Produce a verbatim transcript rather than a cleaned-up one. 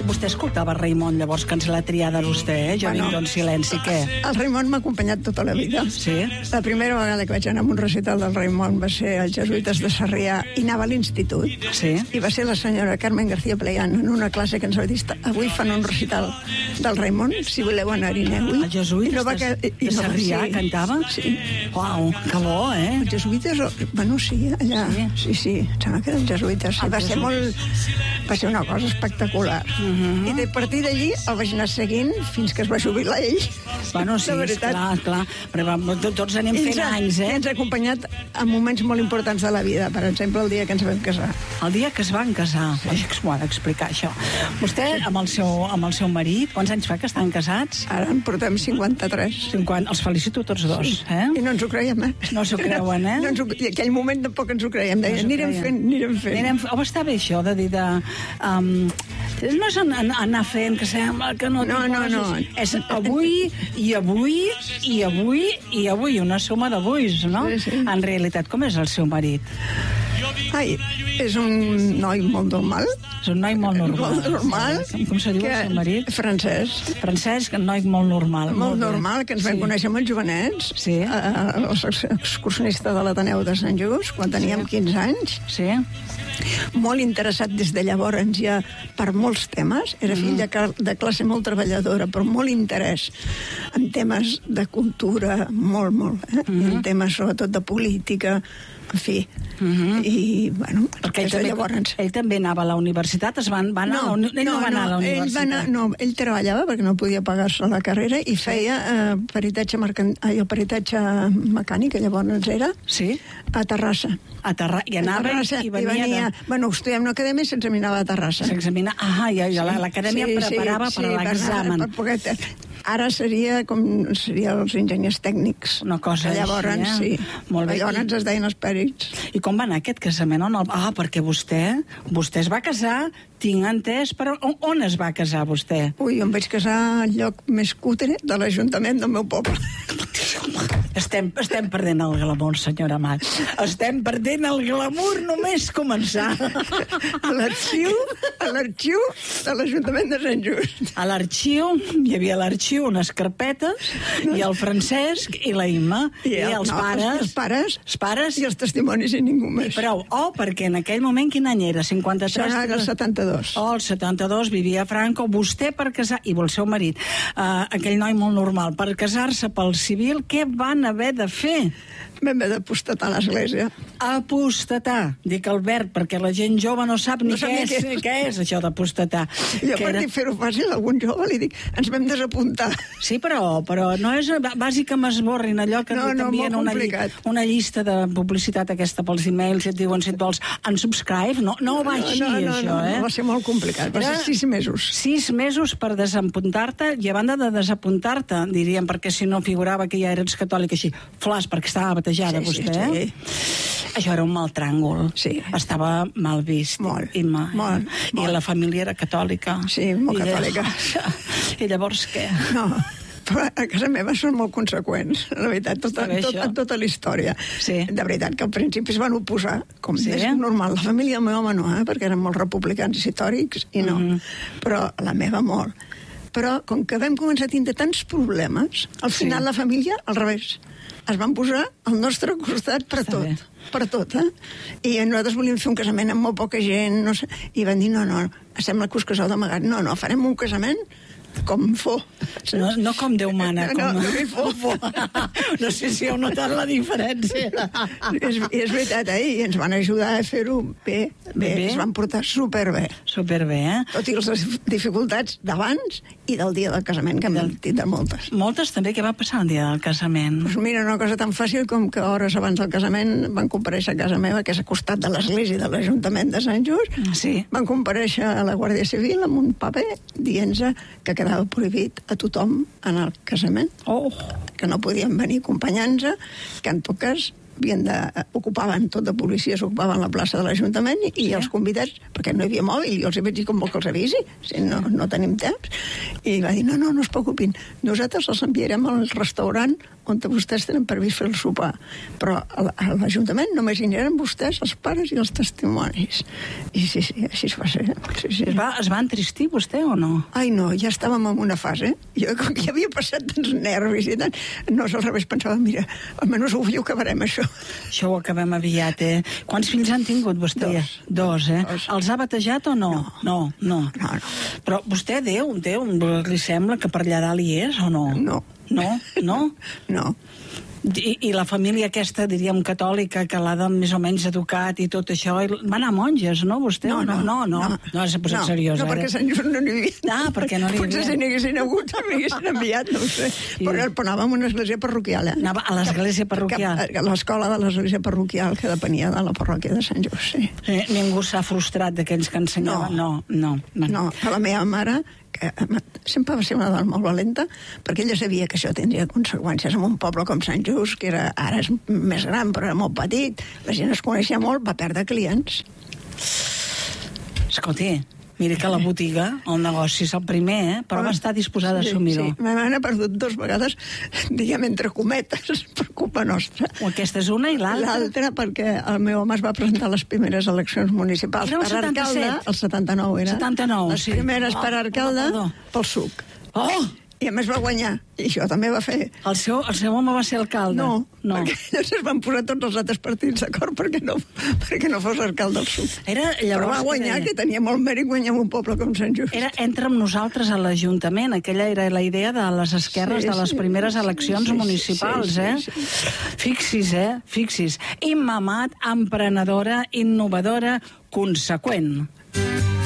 Vostè escoltava Raimon, llavors, que ens l'ha triada vostè, eh? Jo bueno, vinc en silenci, què? El Raimon m'ha acompanyat tota la vida. Sí? La primera vegada que vaig anar a un recital del Raimon va ser als Jesuïtes de Sarrià i anava a l'institut. Sí? I va ser la senyora Carmen García Pleiano en una classe que ens va dir avui fan un recital del Raimon, si voleu anar-hi, aneu-hi. Els Jesuïtes no de, que, de Sarrià sí. Cantava? Sí. Uau, que bo, eh? Els Jesuïtes, bueno, sí, allà. Sí, sí, sí em sembla que eren Jesuïtes. Sí, va ser molt... Va ser una cosa espectacular. Uh -huh. I de partir d'allí el vaig anar seguint fins que es va jubilar ell. Bueno, sí, clar, clar. Però tots anem fent ha, anys, eh? Ens ha acompanyat en moments molt importants de la vida. Per exemple, el dia que ens vam casar. El dia que es van casar. Sí. M'ho ha d'explicar, això. Vostè, amb el, seu, amb el seu marit, quants anys fa que estan casats? Ara en portem cinquanta-tres. cinquanta. Els felicito tots dos, sí. eh? I no ens ho creiem, eh? No s'ho creuen, eh? No, no ens ho... I en aquell moment tampoc ens ho creiem. Deien, no anirem creiem. fent, anirem fent. Anirem... Oh, està bé això de dir de... Um, no és anar fent que sembla que no... No, no, no. És avui, i avui, i avui, i avui, una suma d'avuis, no? Sí, sí. En realitat, com és el seu marit? Ai, és un noi molt normal. És un noi molt normal. Molt normal. Com, com se diu el seu marit? Francesc. Francesc, un noi molt normal. Molt, molt normal, que ens vam sí. conèixer molt jovenets. Sí. L'excursionista de l'Ateneu de Sant Just, quan teníem sí. quinze anys. Sí. Molt interessat des de llavors ja per molts temes. Era fill de, de classe molt treballadora, però molt interès en temes de cultura, molt, molt. Eh? Mm -hmm. I en temes sobretot de política, en fi. Uh -huh. I, bueno, perquè ell també, llavors... ell també anava a la universitat, es van, va anar no, a la, ell no, no va anar a la universitat. Ell, va anar, no, ell treballava perquè no podia pagar-se la carrera i feia eh, peritatge, mercant... Ai, peritatge mecànic, llavors era, sí? A Terrassa. A Terra... I anava a Terrassa, i venia... I venia de... Bueno, estudiem a l'acadèmia i s'examinava a Terrassa. S'examina... Ah, ja, ja sí, l'acadèmia sí, preparava sí, per a l'examen. Per poder... Ara seria com seria els enginyers tècnics. Una cosa llavors, així, eh? sí. Molt bé. Llavors es deien els pèrits. I com va anar aquest casament? On el... Ah, perquè vostè, vostè es va casar, tinc entès, però on, on es va casar vostè? Ui, em vaig casar al lloc més cutre de l'Ajuntament del meu poble. Estem, estem perdent el glamour, senyora Amat. Estem perdent el glamour només començar. A l'arxiu, a l'arxiu de l'Ajuntament de Sant Just. A l'arxiu, hi havia a l'arxiu unes carpetes, i el Francesc i la Imma, i, el, i els, no, pares, els pares. Els pares. I els testimonis i ningú més. I prou. Oh, perquè en aquell moment quin any era? cinquanta-tres? Això era el setanta-dos. Oh, el setanta-dos, vivia a Franco. Vostè per casar, i el seu marit, uh, aquell noi molt normal, per casar-se pel civil, què van haver de fer? Vam haver d'apostatar a l'església. Apostatar. Dic el verb, perquè la gent jove no sap ni no què, és, què. què és això d'apostatar. Jo per era... dir fer-ho fàcil, a algun jove li dic, ens vam desapuntar. Sí, però, però no és bàsic que m'esborrin allò que no, no, t'envien una, lli una llista de publicitat aquesta pels e-mails i et diuen si et vols unsubscribe. No, no va així, no, no, no, això, no, eh? No, va ser molt complicat, va ser sis mesos. Sis mesos per desapuntar-te, i a banda de desapuntar-te, diríem, perquè si no figurava que ja eres catòlic així, flash, perquè estava batejada, sí, vostè, sí, sí. Això era un mal tràngol. Sí. Estava mal vist. Molt, Imma, molt, I molt. la família era catòlica. Sí, molt I catòlica. I llavors què? No, però a casa meva són molt conseqüents, la veritat, tota, tota, tota la història. Sí. De veritat que al principi es van oposar, com sí? és normal. La família del meu home no, eh? Perquè eren molt republicans i catòlics, i no. Mm -hmm. Però la meva molt. Però com que vam començar a tindre tants problemes, al final sí. La família, al revés, es van posar al nostre costat per Està tot. Bé. Per tot, eh? I nosaltres volíem fer un casament amb molt poca gent, no sé, i van dir, no, no, sembla que us caseu d'amagat. No, no, farem un casament com fo. No, no com Déu mana, com... No, no, fo, fo. No sé si heu notat la diferència. és, és veritat, eh? I ens van ajudar a fer-ho bé, bé, bé, ens van portar superbé. Superbé, eh? Tot i les dificultats d'abans i del dia del casament, que en vam tindre moltes. Moltes també, què va passar el dia del casament? Doncs mira, una cosa tan fàcil com que hores abans del casament van comparèixer a casa meva, que és a costat de l'església de l'Ajuntament de Sant Just. Sí. Van comparèixer a la Guàrdia Civil amb un paper dient-se que quedava prohibit a tothom en el casament. Oh. Que no podien venir acompanyant-se, que en tot cas havien de, ocupaven tot de policies, ocupaven la plaça de l'Ajuntament i, sí. i els convidats, perquè no hi havia mòbil, i els hi vaig dir com vol que els avisi, si no, no tenim temps. I va dir, no, no, no es preocupin, nosaltres els enviarem al restaurant on vostès tenen previst fer el sopar. Però a l'Ajuntament només hi eren vostès, els pares i els testimonis. I sí, sí, així es va ser. Sí, sí. Es, va, es va entristir vostè o no? Ai, no, ja estàvem en una fase. Jo, com que ja havia passat tants nervis i tant, no, al revés, pensava, mira, almenys avui ho acabarem, això. Això ho acabem aviat, eh? Quants fills han tingut vostè? Dos. Dos, eh? Dos. Els ha batejat o no? No. No, no. no, no. Però vostè, Déu, Déu, li sembla que per allà dalt hi és o no? No. No? No? No. I, I la família aquesta, diríem, catòlica, que l'ha més o menys educat i tot això, va anar a monges, no, vostè? No, no, no, no, no, no s'ha posat no, seriós, no, ara. perquè Sant Just no n'hi havia. Ah, perquè no n'hi havia. Potser si n'haguessin hagut, n'haguessin enviat, no ho sé. Sí. Però anàvem a una església parroquial, eh? Anava a l'església parroquial. A l'escola de l'església parroquial, que depenia de la parròquia de Sant Just, sí. Eh, ningú s'ha frustrat d'aquells que ensenyaven? No, no. No, no. A la meva mare, que sempre va ser una dona molt valenta, perquè ella sabia que això tindria conseqüències en un poble com Sant Just, que era, ara és més gran però era molt petit, la gent es coneixia molt, va perdre clients. Escolti, mira que la botiga, el negoci és el primer, eh? Però va estar disposada sí, a assumir-ho. Sí, ma mare ha perdut dos vegades, diguem, entre cometes, per culpa nostra. O aquesta és una i l'altra? L'altra perquè el meu home es va presentar a les primeres eleccions municipals era per setanta-set? alcalde, el setanta-nou era. setanta-nou, les sí. Les primeres oh, per alcalde, oh, pel suc. Oh! I a més va guanyar, i això també va fer. El seu, el seu home va ser alcalde? No, no. perquè llavors es van posar tots els altres partits d'acord perquè, no, perquè no fos alcalde del suc. Era, llavors, però va guanyar, que, que tenia molt mèrit guanyar un poble com Sant Just. Era entre nosaltres a l'Ajuntament, aquella era la idea de les esquerres sí, de les primeres sí, eleccions sí, municipals, sí, eh? Sí, sí. Fixis, eh? Fixis. Immamat, emprenedora, innovadora, conseqüent.